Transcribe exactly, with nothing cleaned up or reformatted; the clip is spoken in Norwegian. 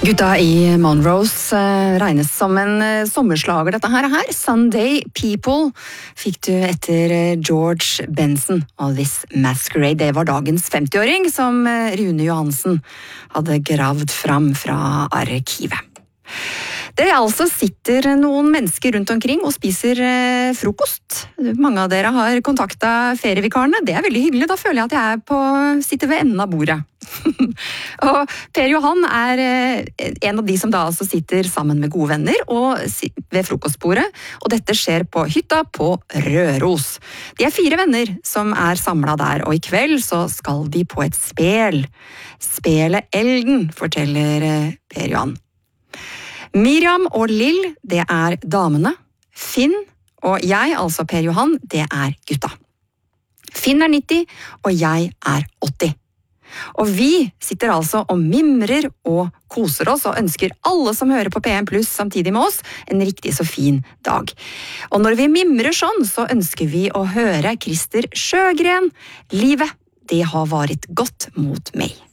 Gutta i Monrose eh, regnes som en eh, sommerslager dette her, her. Sunday People fikk du etter eh, George Benson og This Masquerade. Det var dagens femtiåring som eh, Rune Johansen hadde gravd fram fra arkivet. Det altså sitter noen mennesker rundt omkring og spiser eh, frokost. Mange av dere har kontaktet ferievikarene. Det er veldig hyggelig, da føler jeg at jeg er på, sitter ved enden av bordet. Og Per Johan er eh, en av de som da altså sitter sammen med gode venner og ved frokostbordet, og dette skjer på hytta på Røros. De er fire venner som er samlet der, og i kveld så skal de på et spel. Spelet Elden, forteller eh, Per Johan. Miriam og Lill, det er damene. Finn og jeg, altså Per Johan, det er gutta. Finn er nitti, og jeg er åtti. Og vi sitter altså og mimrer og koser oss og ønsker alle som hører på P en Pluss samtidig med oss en riktig så fin dag. Og når vi mimrer sånn, så ønsker vi å høre Christer Sjøgren. Livet, det har varit godt mot meg.